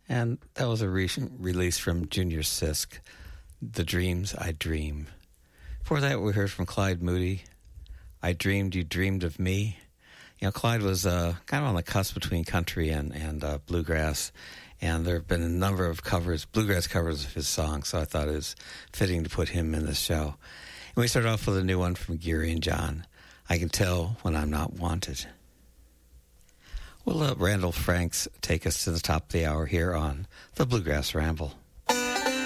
And that was a recent release from Junior Sisk, The Dreams I Dream. Before that, we heard from Clyde Moody, I Dreamed You Dreamed of Me. You know, Clyde was kind of on the cusp between country and bluegrass, and there have been a number of covers, bluegrass covers of his songs, so I thought it was fitting to put him in this show. And we start off with a new one from Geary and John, I Can Tell When I'm Not Wanted. We'll let Randall Franks take us to the top of the hour here on the Bluegrass Ramble.